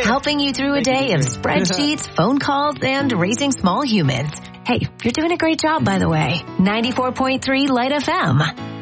helping you through a day of spreadsheets, phone calls, and raising small humans. Hey, you're doing a great job, by the way. 94.3 Light FM.